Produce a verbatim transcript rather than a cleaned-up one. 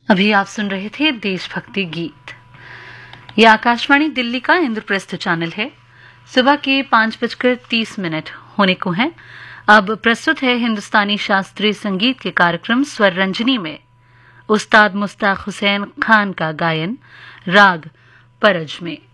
अभी आप सुन रहे थे देशभक्ति गीत। यह आकाशवाणी दिल्ली का इंद्रप्रस्थ चैनल है। सुबह के पांच बजकर तीस मिनट होने को हैं। अब प्रस्तुत है हिंदुस्तानी शास्त्रीय संगीत के कार्यक्रम स्वर रंजनी में उस्ताद मुश्ताक हुसैन खान का गायन राग परज में।